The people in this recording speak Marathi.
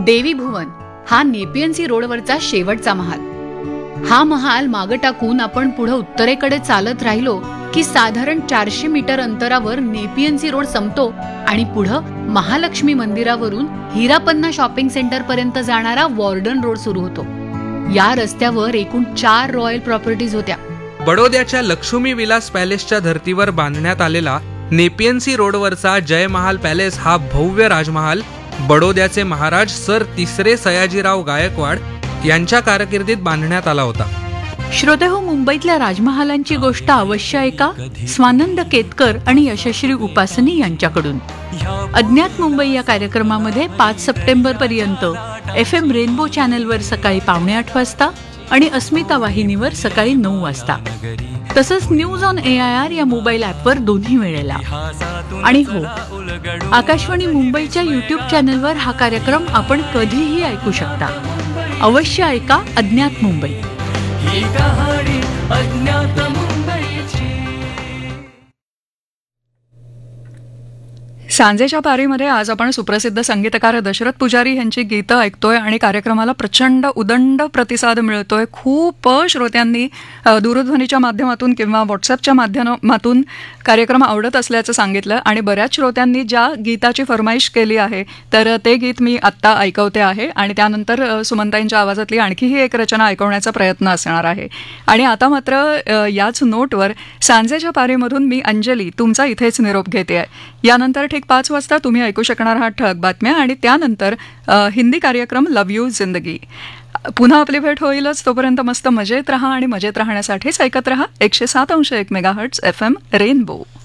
देवी भुवन हा नेपियन सी रोडवरचा शेवटचा महाल. हा महाल मागं टाकून आपण पुढे उत्तरेकडे चालत राहिलो की साधारण 400 मीटर अंतरावर नेपियन सी रोड संपतो आणि पुढं महालक्ष्मी मंदिरावरून हिरापन्ना शॉपिंग सेंटर पर्यंत जाणारा वॉर्डन रोड सुरू होतो. या रस्त्यावर एकूण 4 रॉयल प्रॉपर्टीज होत्या. बडोद्याच्या लक्ष्मी विलास पॅलेसच्या धर्तीवर बांधण्यात आलेला नेपियन सी रोडवरचा जय महाल पॅलेस हा भव्य राजमहाल बडोद्याचे महाराज सर तिसरे सयाजीराव गायकवाड यांच्या कारकिर्दीत बांधण्यात आला होता. श्रोतेहो, मुंबईतल्या राजमहालांची गोष्ट अवश्य ऐका स्वानंद केतकर आणि यशश्री उपासनी यांच्याकडून. अज्ञात मुंबई या कार्यक्रमामध्ये 5 सप्टेंबर पर्यंत FM रेनबो चॅनलवर सकाळी 7:45 वाजता आणि अस्मिता वाहिनीवर सकाळी 9 वाजता, तसंच न्यूज ऑन AIR या मोबाईल ॲपवर दोन्ही वेळेला. आणि हो, आकाशवाणी मुंबईच्या YouTube चॅनलवर हा कार्यक्रम आपण कधीही ऐकू शकता. अवश्य ऐका अज्ञात मुंबई. सांजेच्या पारीमध्ये आज आपण सुप्रसिद्ध संगीतकार दशरथ पुजारी यांची गीतं ऐकतोय आणि कार्यक्रमाला प्रचंड उदंड प्रतिसाद मिळतोय. खूप श्रोत्यांनी दूरध्वनीच्या माध्यमातून किंवा व्हॉट्सअपच्या माध्यमातून कार्यक्रम आवडत असल्याचं सांगितलं आणि बऱ्याच श्रोत्यांनी ज्या गीताची फरमाईश केली आहे तर ते गीत मी आत्ता ऐकवते आहे आणि त्यानंतर सुमनताईंच्या आवाजातली आणखीही एक रचना ऐकवण्याचा प्रयत्न असणार आहे. आणि आता मात्र याच नोटवर सांजेच्या पारीमधून मी अंजली तुमचा इथेच निरोप घेते आहे. यानंतर ठीक 5 वाजता तुम्ही ऐकू शकणार आहात ठळक बातम्या आणि त्यानंतर हिंदी कार्यक्रम लव यू जिंदगी. पुन्हा आपली भेट होईलच. तोपर्यंत मस्त मजेत राहा आणि मजेत राहण्यासाठीच ऐकत राहा 107.1 मेगाहर्ट्झ FM रेनबो.